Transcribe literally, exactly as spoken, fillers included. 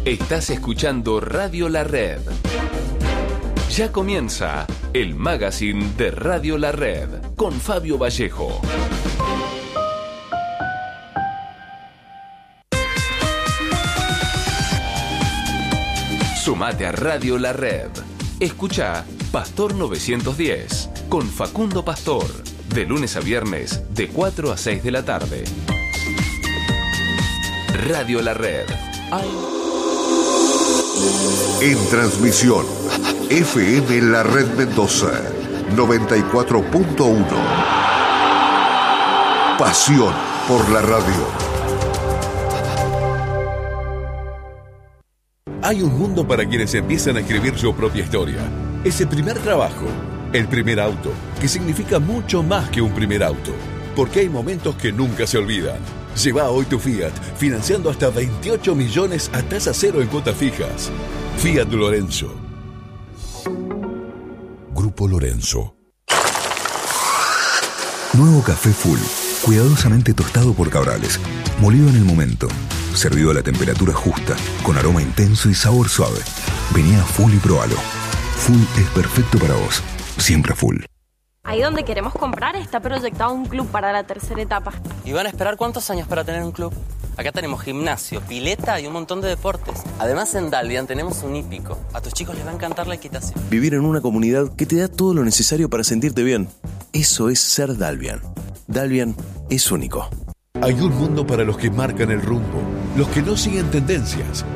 Estás escuchando Radio La Red. Ya comienza el magazine de Radio La Red con Fabio Vallejo. Sumate a Radio La Red. Escucha Pastor novecientos diez con Facundo Pastor, de lunes a viernes de cuatro a seis de la tarde. Radio La Red. Ay. En transmisión, F M La Red Mendoza, noventa y cuatro punto uno. Pasión por la radio. Hay un mundo para quienes empiezan a escribir su propia historia. Ese primer trabajo, el primer auto, que significa mucho más que un primer auto, porque hay momentos que nunca se olvidan. Lleva hoy tu Fiat, financiando hasta veintiocho millones a tasa cero en cuotas fijas. Fiat Lorenzo. Grupo Lorenzo. Nuevo café Full, cuidadosamente tostado por Cabrales, molido en el momento, servido a la temperatura justa, con aroma intenso y sabor suave. Vení a Full y probalo. Full es perfecto para vos, siempre Full. Ahí donde queremos comprar está proyectado un club para la tercera etapa. ¿Y van a esperar cuántos años para tener un club? Acá tenemos gimnasio, pileta y un montón de deportes. Además, en Dalvian tenemos un hípico. A tus chicos les va a encantar la equitación. Vivir en una comunidad que te da todo lo necesario para sentirte bien. Eso es ser Dalvian. Dalvian es único. Hay un mundo para los que marcan el rumbo, los que no siguen tendencias,